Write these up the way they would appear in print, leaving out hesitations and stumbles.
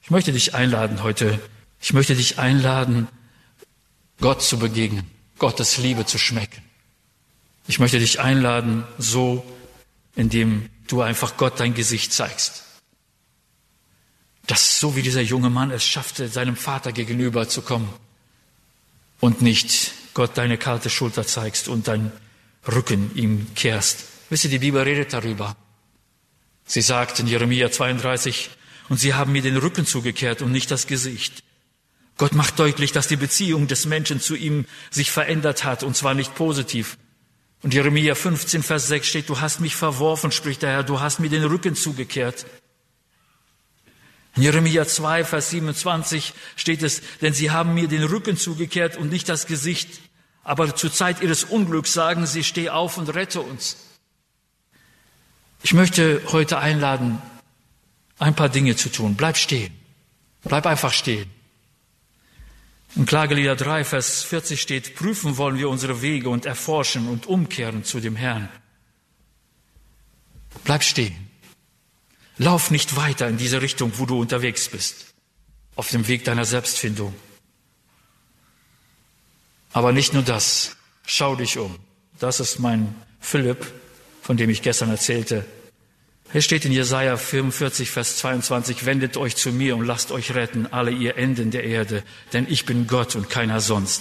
Ich möchte dich einladen heute. Ich möchte dich einladen, Gott zu begegnen, Gottes Liebe zu schmecken. Ich möchte dich einladen, so, indem du einfach Gott dein Gesicht zeigst. Das so wie dieser junge Mann es schaffte, seinem Vater gegenüber zu kommen und nicht Gott deine kalte Schulter zeigst und deinen Rücken ihm kehrst. Wisst ihr, die Bibel redet darüber. Sie sagt in Jeremia 32, und sie haben mir den Rücken zugekehrt und nicht das Gesicht. Gott macht deutlich, dass die Beziehung des Menschen zu ihm sich verändert hat, und zwar nicht positiv. Und Jeremia 15, Vers 6 steht, du hast mich verworfen, spricht der Herr, du hast mir den Rücken zugekehrt. In Jeremia 2, Vers 27 steht es, denn sie haben mir den Rücken zugekehrt und nicht das Gesicht. Aber zur Zeit ihres Unglücks sagen sie, steh auf und rette uns. Ich möchte heute einladen, ein paar Dinge zu tun. Bleib stehen. Bleib einfach stehen. In Klagelieder 3, Vers 40 steht, prüfen wollen wir unsere Wege und erforschen und umkehren zu dem Herrn. Bleib stehen. Lauf nicht weiter in diese Richtung, wo du unterwegs bist, auf dem Weg deiner Selbstfindung. Aber nicht nur das. Schau dich um. Das ist mein Philipp, von dem ich gestern erzählte. Hier steht in Jesaja 45, Vers 22, wendet euch zu mir und lasst euch retten, alle ihr Enden der Erde, denn ich bin Gott und keiner sonst.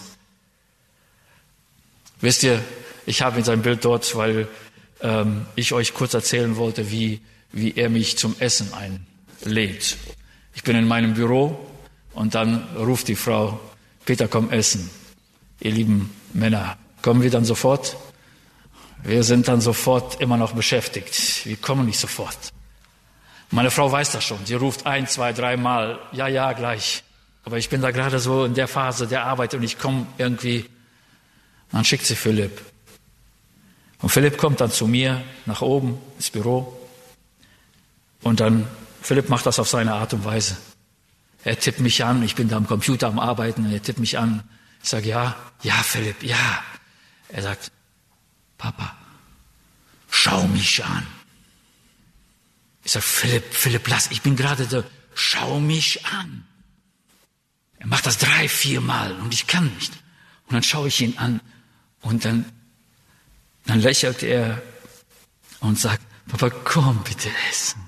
Wisst ihr, ich habe sein Bild dort, weil ich euch kurz erzählen wollte, wie er mich zum Essen einlädt. Ich bin in meinem Büro und dann ruft die Frau, Peter, komm essen. Ihr lieben Männer, kommen wir dann sofort? Wir sind dann sofort immer noch beschäftigt. Wir kommen nicht sofort. Meine Frau weiß das schon. Sie ruft 1, 2, 3 Mal. Ja, gleich. Aber ich bin da gerade so in der Phase der Arbeit und ich komme irgendwie. Dann schickt sie Philipp. Und Philipp kommt dann zu mir nach oben ins Büro. Und dann, Philipp macht das auf seine Art und Weise. Er tippt mich an. Ich bin da am Computer am Arbeiten. Und er tippt mich an. Ich sage, ja, Philipp, ja. Er sagt, Papa, schau mich an. Ich sage, Philipp, lass, ich bin gerade da, schau mich an. Er macht das 3, 4 Mal und ich kann nicht. Und dann schaue ich ihn an und dann lächelt er und sagt, Papa, komm bitte essen.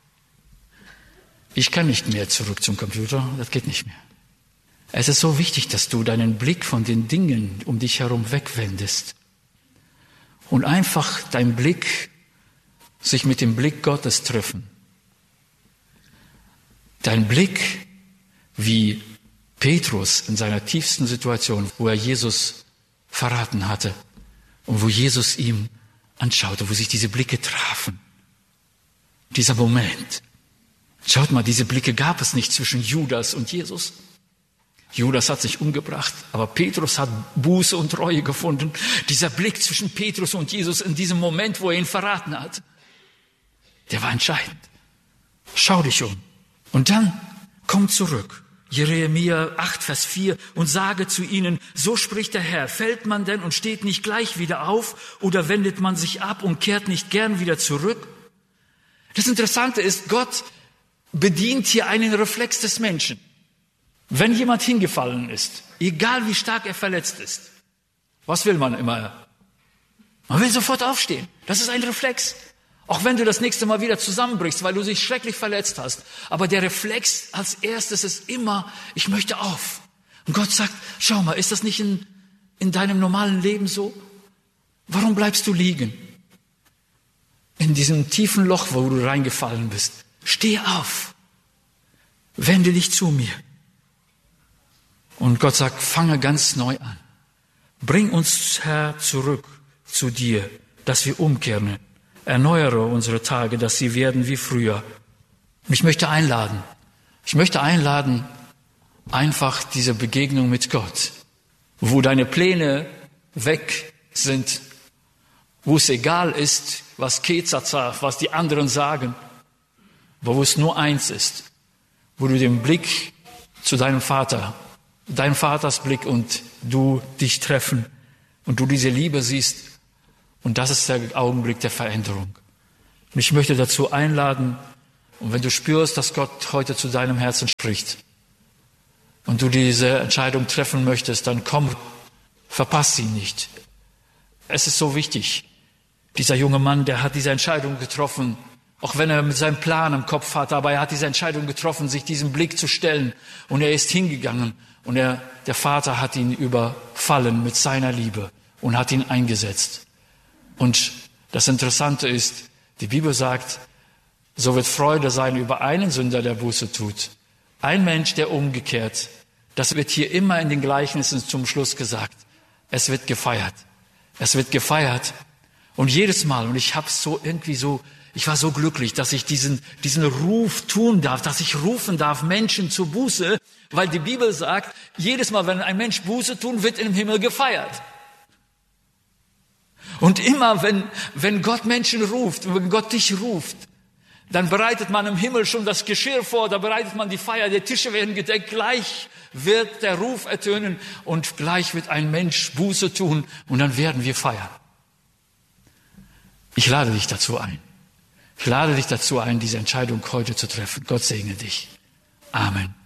Ich kann nicht mehr zurück zum Computer, das geht nicht mehr. Es ist so wichtig, dass du deinen Blick von den Dingen um dich herum wegwendest. Und einfach dein Blick sich mit dem Blick Gottes treffen. Dein Blick wie Petrus in seiner tiefsten Situation, wo er Jesus verraten hatte und wo Jesus ihm anschaute, wo sich diese Blicke trafen. Dieser Moment. Schaut mal, diese Blicke gab es nicht zwischen Judas und Jesus. Judas hat sich umgebracht, aber Petrus hat Buße und Reue gefunden. Dieser Blick zwischen Petrus und Jesus in diesem Moment, wo er ihn verraten hat, der war entscheidend. Schau dich um. Und dann komm zurück. Jeremia 8, Vers 4 und sage zu ihnen, so spricht der Herr, fällt man denn und steht nicht gleich wieder auf oder wendet man sich ab und kehrt nicht gern wieder zurück? Das Interessante ist, Gott bedient hier einen Reflex des Menschen. Wenn jemand hingefallen ist, egal wie stark er verletzt ist, was will man immer? Man will sofort aufstehen. Das ist ein Reflex. Auch wenn du das nächste Mal wieder zusammenbrichst, weil du dich schrecklich verletzt hast. Aber der Reflex als erstes ist immer, ich möchte auf. Und Gott sagt, schau mal, ist das nicht in deinem normalen Leben so? Warum bleibst du liegen? In diesem tiefen Loch, wo du reingefallen bist. Steh auf. Wende dich zu mir. Und Gott sagt, fange ganz neu an. Bring uns, Herr, zurück zu dir, dass wir umkehren. Erneuere unsere Tage, dass sie werden wie früher. Und ich möchte einladen, einfach diese Begegnung mit Gott, wo deine Pläne weg sind, wo es egal ist, was Kezat sagt, was die anderen sagen, aber wo es nur eins ist, wo du den Blick zu deinem Vater, dein Vaters Blick und du dich treffen und du diese Liebe siehst. Und das ist der Augenblick der Veränderung. Und ich möchte dazu einladen, Und wenn du spürst, dass Gott heute zu deinem Herzen spricht und du diese Entscheidung treffen möchtest, dann komm, verpass sie nicht. Es ist so wichtig. Dieser junge Mann, der hat diese Entscheidung getroffen, auch wenn er mit seinem Plan im Kopf hatte, aber er hat diese Entscheidung getroffen, sich diesem Blick zu stellen. Und er ist hingegangen und der Vater hat ihn überfallen mit seiner Liebe und hat ihn eingesetzt. Und das Interessante ist, die Bibel sagt, so wird Freude sein über einen Sünder, der Buße tut. Ein Mensch, der umgekehrt. Das wird hier immer in den Gleichnissen zum Schluss gesagt. Es wird gefeiert. Es wird gefeiert. Und jedes Mal, und ich war so glücklich, dass ich diesen Ruf tun darf, dass ich rufen darf, Menschen zur Buße, weil die Bibel sagt, jedes Mal, wenn ein Mensch Buße tun, wird im Himmel gefeiert. Und immer, wenn Gott Menschen ruft, wenn Gott dich ruft, dann bereitet man im Himmel schon das Geschirr vor, da bereitet man die Feier, die Tische werden gedeckt, gleich wird der Ruf ertönen und gleich wird ein Mensch Buße tun und dann werden wir feiern. Ich lade dich dazu ein. Ich lade dich dazu ein, diese Entscheidung heute zu treffen. Gott segne dich. Amen.